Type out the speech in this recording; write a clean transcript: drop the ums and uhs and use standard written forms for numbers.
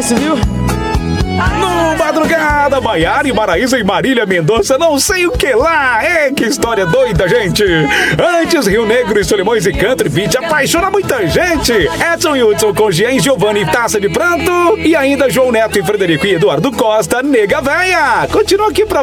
merece, viu? No Madrugada, Maiara e Maraísa e Marília Mendonça, não sei o que lá. Que história doida, gente. Antes, Rio Negro e Solimões e Country Beat apaixona muita gente. Edson e Hudson com Jean, Giovanni e Taça de Pranto. E ainda João Neto e Frederico e Eduardo Costa, Nega Véia. Continua aqui pra